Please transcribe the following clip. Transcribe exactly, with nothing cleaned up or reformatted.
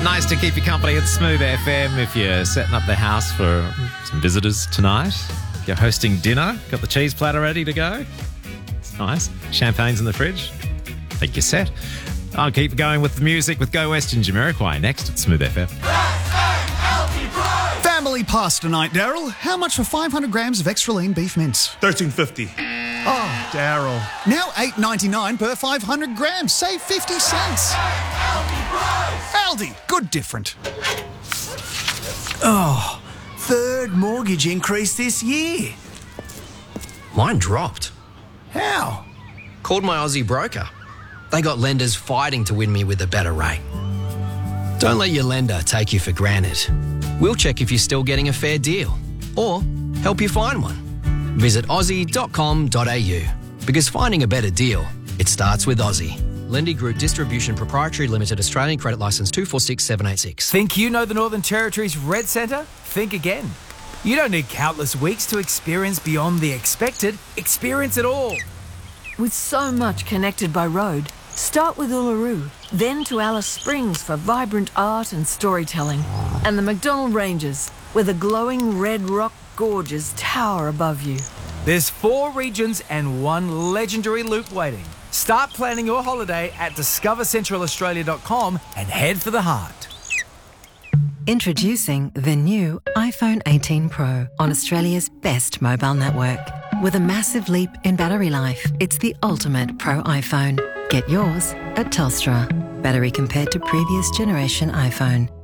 Nice to keep you company at Smooth F M if you're setting up the house for some visitors tonight. If you're hosting dinner, got the cheese platter ready to go. It's nice. Champagne's in the fridge. I think you're set. I'll keep going with the music with Go West and Jamiroquai next at Smooth F M. Family pasta night, Daryl. How much for five hundred grams of extra lean beef mince? thirteen fifty. Oh, Daryl. Now eight ninety-nine per five hundred grams. Save fifty cents. Aldi, good different. Oh, third mortgage increase this year. Mine dropped. How? Called my Aussie broker. They got lenders fighting to win me with a better rate. Don't let your lender take you for granted. We'll check if you're still getting a fair deal or help you find one. Visit aussie dot com dot a u because finding a better deal, it starts with Aussie. Lendy Group Distribution Proprietary Limited, Australian Credit Licence two four six seven eight six. Think you know the Northern Territory's Red Centre? Think again. You don't need countless weeks to experience beyond the expected. Experience it all. With so much connected by road, start with Uluru, then to Alice Springs for vibrant art and storytelling, and the McDonnell Ranges, where the glowing red rock gorges tower above you. There's four regions and one legendary loop waiting. Start planning your holiday at discover central australia dot com and head for the heart. Introducing the new iPhone eighteen Pro on Australia's best mobile network. With a massive leap in battery life, it's the ultimate Pro iPhone. Get yours at Telstra. Battery compared to previous generation iPhone.